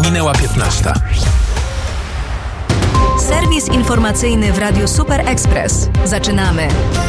Minęła 15. Serwis informacyjny w Radiu Super Express. Zaczynamy.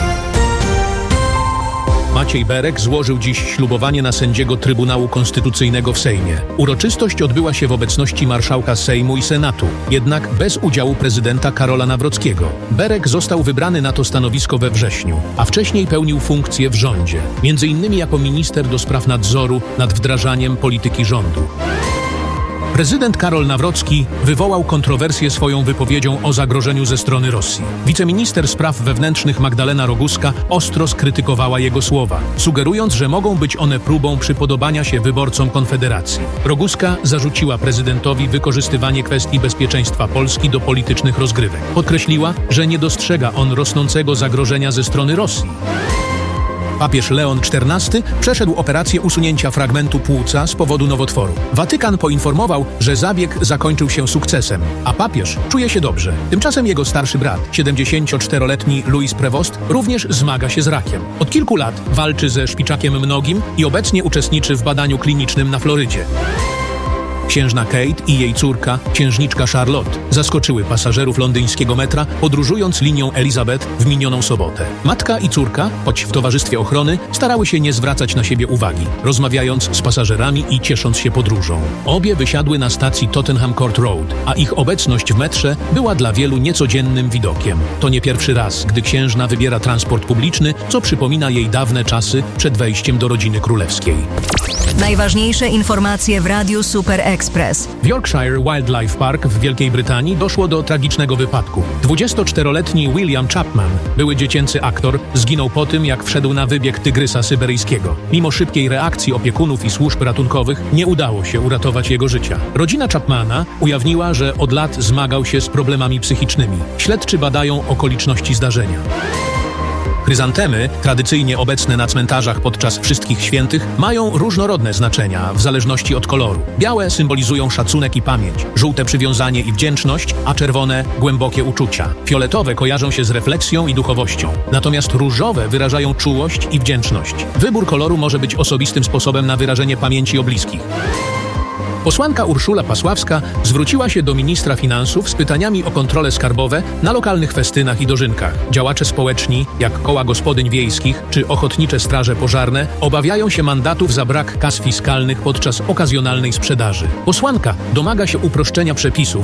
Maciej Berek złożył dziś ślubowanie na sędziego Trybunału Konstytucyjnego w Sejmie. Uroczystość odbyła się w obecności marszałka Sejmu i Senatu, jednak bez udziału prezydenta Karola Nawrockiego. Berek został wybrany na to stanowisko we wrześniu, a wcześniej pełnił funkcję w rządzie, między innymi jako minister do spraw nadzoru nad wdrażaniem polityki rządu. Prezydent Karol Nawrocki wywołał kontrowersję swoją wypowiedzią o zagrożeniu ze strony Rosji. Wiceminister spraw wewnętrznych Magdalena Roguska ostro skrytykowała jego słowa, sugerując, że mogą być one próbą przypodobania się wyborcom Konfederacji. Roguska zarzuciła prezydentowi wykorzystywanie kwestii bezpieczeństwa Polski do politycznych rozgrywek. Podkreśliła, że nie dostrzega on rosnącego zagrożenia ze strony Rosji. Papież Leon XIV przeszedł operację usunięcia fragmentu płuca z powodu nowotworu. Watykan poinformował, że zabieg zakończył się sukcesem, a papież czuje się dobrze. Tymczasem jego starszy brat, 74-letni Louis Prevost, również zmaga się z rakiem. Od kilku lat walczy ze szpiczakiem mnogim i obecnie uczestniczy w badaniu klinicznym na Florydzie. Księżna Kate i jej córka, księżniczka Charlotte, zaskoczyły pasażerów londyńskiego metra, podróżując linią Elizabeth w minioną sobotę. Matka i córka, choć w towarzystwie ochrony, starały się nie zwracać na siebie uwagi, rozmawiając z pasażerami i ciesząc się podróżą. Obie wysiadły na stacji Tottenham Court Road, a ich obecność w metrze była dla wielu niecodziennym widokiem. To nie pierwszy raz, gdy księżna wybiera transport publiczny, co przypomina jej dawne czasy przed wejściem do rodziny królewskiej. Najważniejsze informacje w Radiu Super Express. W Yorkshire Wildlife Park w Wielkiej Brytanii doszło do tragicznego wypadku. 24-letni William Chapman, były dziecięcy aktor, zginął po tym, jak wszedł na wybieg tygrysa syberyjskiego. Mimo szybkiej reakcji opiekunów i służb ratunkowych nie udało się uratować jego życia. Rodzina Chapmana ujawniła, że od lat zmagał się z problemami psychicznymi. Śledczy badają okoliczności zdarzenia. Chryzantemy, tradycyjnie obecne na cmentarzach podczas Wszystkich Świętych, mają różnorodne znaczenia w zależności od koloru. Białe symbolizują szacunek i pamięć, żółte przywiązanie i wdzięczność, a czerwone głębokie uczucia. Fioletowe kojarzą się z refleksją i duchowością, natomiast różowe wyrażają czułość i wdzięczność. Wybór koloru może być osobistym sposobem na wyrażenie pamięci o bliskich. Posłanka Urszula Pasławska zwróciła się do ministra finansów z pytaniami o kontrole skarbowe na lokalnych festynach i dożynkach. Działacze społeczni, jak koła gospodyń wiejskich czy ochotnicze straże pożarne, obawiają się mandatów za brak kas fiskalnych podczas okazjonalnej sprzedaży. Posłanka domaga się uproszczenia przepisów